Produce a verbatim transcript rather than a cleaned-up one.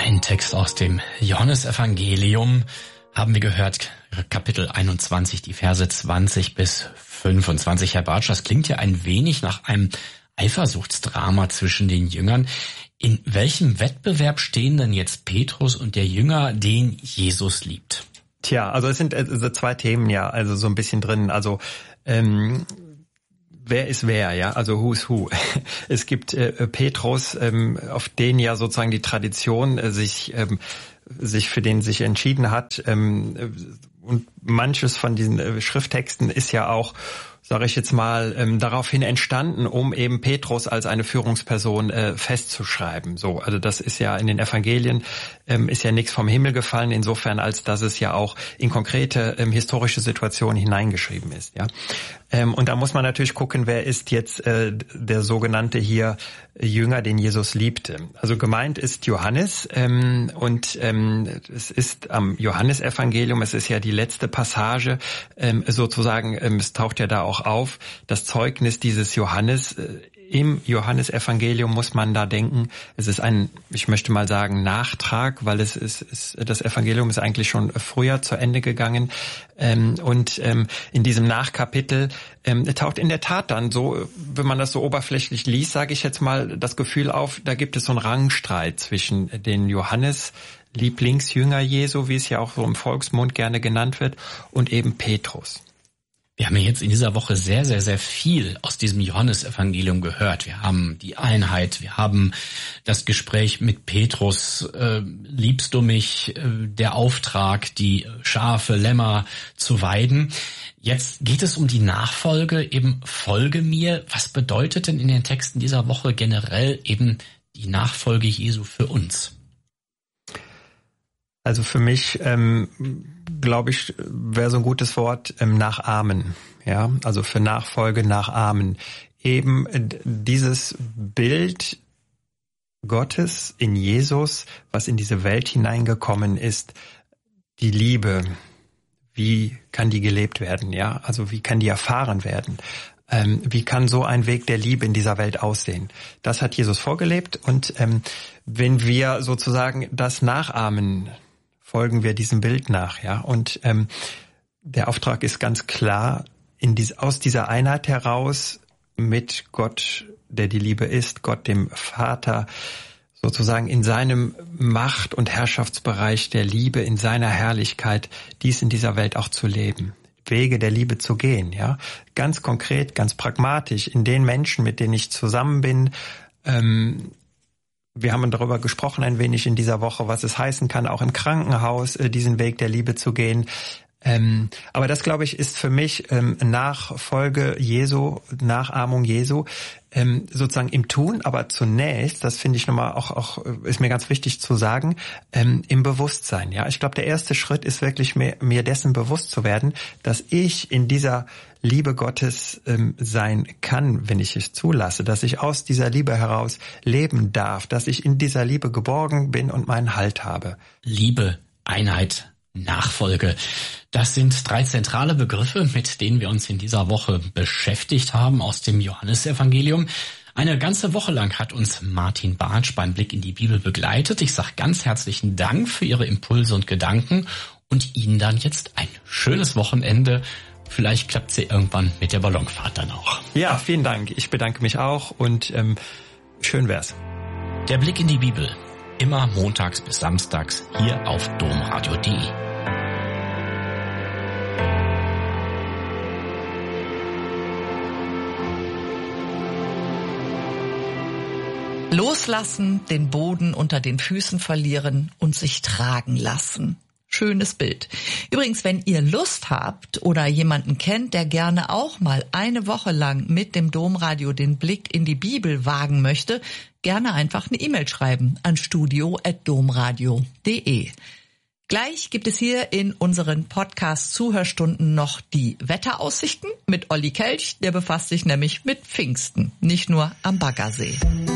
Ein Text aus dem Johannesevangelium haben wir gehört, Kapitel einundzwanzig, die Verse zwanzig bis fünfundzwanzig. Herr Bartsch, das klingt ja ein wenig nach einem Eifersuchtsdrama zwischen den Jüngern. In welchem Wettbewerb stehen denn jetzt Petrus und der Jünger, den Jesus liebt? Tja, also es sind also zwei Themen ja, also so ein bisschen drin. Also ähm, wer ist wer, ja? Also who's who. Es gibt äh, Petrus, ähm, auf den ja sozusagen die Tradition äh, sich ähm, sich für den sich entschieden hat. Ähm, und manches von diesen äh, Schrifttexten ist ja auch, sage ich jetzt mal, ähm, daraufhin entstanden, um eben Petrus als eine Führungsperson äh, festzuschreiben. So, also das ist ja in den Evangelien ähm, ist ja nichts vom Himmel gefallen, insofern als dass es ja auch in konkrete ähm, historische Situationen hineingeschrieben ist. Ja, ähm, und da muss man natürlich gucken, wer ist jetzt äh, der sogenannte hier Jünger, den Jesus liebte. Also gemeint ist Johannes ähm, und ähm, es ist am Johannesevangelium, es ist ja die letzte Passage ähm, sozusagen, ähm, es taucht ja da auch auf, das Zeugnis dieses Johannes. Im Johannesevangelium muss man da denken, es ist ein, ich möchte mal sagen, Nachtrag, weil es ist, ist das Evangelium ist eigentlich schon früher zu Ende gegangen. Ähm, und ähm, in diesem Nachkapitel ähm, taucht in der Tat dann so, wenn man das so oberflächlich liest, sage ich jetzt mal, das Gefühl auf, da gibt es so einen Rangstreit zwischen den Johannes, Lieblingsjünger Jesu, wie es ja auch so im Volksmund gerne genannt wird, und eben Petrus. Wir haben ja jetzt in dieser Woche sehr, sehr, sehr viel aus diesem Johannesevangelium gehört. Wir haben die Einheit, wir haben das Gespräch mit Petrus, äh, liebst du mich, äh, der Auftrag, die Schafe, Lämmer zu weiden. Jetzt geht es um die Nachfolge, eben folge mir. Was bedeutet denn in den Texten dieser Woche generell eben die Nachfolge Jesu für uns? Also für mich, ähm, glaube ich, wäre so ein gutes Wort ähm, nachahmen. Ja, also für Nachfolge nachahmen. Eben dieses Bild Gottes in Jesus, was in diese Welt hineingekommen ist, die Liebe. Wie kann die gelebt werden? Ja, also wie kann die erfahren werden? Ähm, wie kann so ein Weg der Liebe in dieser Welt aussehen? Das hat Jesus vorgelebt und ähm, wenn wir sozusagen das nachahmen, folgen wir diesem Bild nach, ja. Und ähm, der Auftrag ist ganz klar, in dies, aus dieser Einheit heraus mit Gott, der die Liebe ist, Gott dem Vater, sozusagen in seinem Macht- und Herrschaftsbereich der Liebe, in seiner Herrlichkeit, dies in dieser Welt auch zu leben. Wege der Liebe zu gehen, ja. Ganz konkret, ganz pragmatisch, in den Menschen, mit denen ich zusammen bin, ähm, wir haben darüber gesprochen ein wenig in dieser Woche, was es heißen kann, auch im Krankenhaus diesen Weg der Liebe zu gehen. Ähm, aber das, glaube ich, ist für mich ähm, Nachfolge Jesu, Nachahmung Jesu, ähm, sozusagen im Tun, aber zunächst, das finde ich nochmal auch, auch, ist mir ganz wichtig zu sagen, ähm, im Bewusstsein. Ja, ich glaube, der erste Schritt ist wirklich mir, mir dessen bewusst zu werden, dass ich in dieser Liebe Gottes ähm, sein kann, wenn ich es zulasse, dass ich aus dieser Liebe heraus leben darf, dass ich in dieser Liebe geborgen bin und meinen Halt habe. Liebe, Einheit, Nachfolge. Das sind drei zentrale Begriffe, mit denen wir uns in dieser Woche beschäftigt haben aus dem Johannesevangelium. Eine ganze Woche lang hat uns Martin Bartsch beim Blick in die Bibel begleitet. Ich sage ganz herzlichen Dank für Ihre Impulse und Gedanken und Ihnen dann jetzt ein schönes Wochenende. Vielleicht klappt es ja irgendwann mit der Ballonfahrt dann auch. Ja, vielen Dank. Ich bedanke mich auch und ähm, schön wär's. Der Blick in die Bibel. Immer montags bis samstags hier auf domradio punkt de. Loslassen, den Boden unter den Füßen verlieren und sich tragen lassen. Schönes Bild. Übrigens, wenn ihr Lust habt oder jemanden kennt, der gerne auch mal eine Woche lang mit dem Domradio den Blick in die Bibel wagen möchte, gerne einfach eine E-Mail schreiben an studio at domradio punkt de. Gleich gibt es hier in unseren Podcast-Zuhörstunden noch die Wetteraussichten mit Olli Kelch. Der befasst sich nämlich mit Pfingsten, nicht nur am Baggersee.